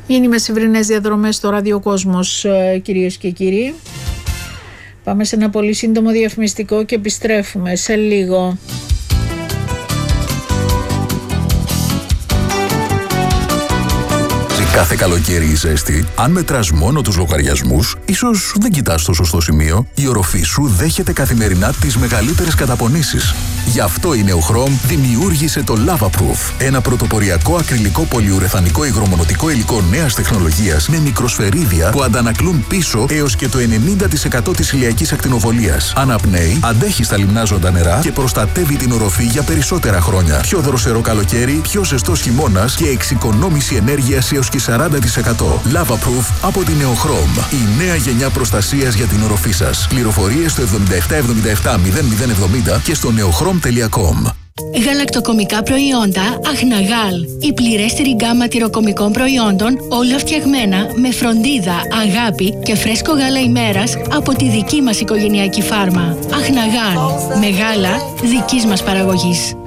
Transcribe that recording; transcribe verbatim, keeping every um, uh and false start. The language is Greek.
Είναι οι μεσημβρινές διαδρομές στο ραδιοκόσμος, κυρίες και κύριοι. Πάμε σε ένα πολύ σύντομο διαφημιστικό και επιστρέφουμε σε λίγο. Κάθε καλοκαίρι η ζέστη, αν μετράς μόνο τους λογαριασμούς, ίσως δεν κοιτάς το σωστό σημείο. Η οροφή σου δέχεται καθημερινά τις μεγαλύτερες καταπονήσεις. Γι' αυτό η Neochrom δημιούργησε το Lavaproof, ένα πρωτοποριακό ακριλικό πολυουρεθανικό υγρομονωτικό υλικό νέας τεχνολογίας με μικροσφαιρίδια που αντανακλούν πίσω έως και το ενενήντα τοις εκατό της ηλιακής ακτινοβολίας. Αναπνέει, αντέχει στα λιμνάζοντα νερά και προστατεύει την οροφή για περισσότερα χρόνια. Πιο δροσερό καλοκαίρι, πιο ζεστός χειμώνας και εξοικονόμηση ενέργειας έως και σαράντα τοις εκατό. Lavaproof από την Neochrom. Η νέα γενιά προστασίας για την οροφή σας. Πληροφορίες στο εβδομήντα επτά εβδομήντα επτά μηδέν μηδέν εβδομήντα και στο neochrom τελεία com. Γαλακτοκομικά προϊόντα Αχναγάλ. Η πληρέστερη γκάμα τυροκομικών προϊόντων, όλα φτιαγμένα με φροντίδα, αγάπη και φρέσκο γάλα ημέρας από τη δική μας οικογενειακή φάρμα. Αχναγάλ. Με γάλα δικής μας παραγωγής.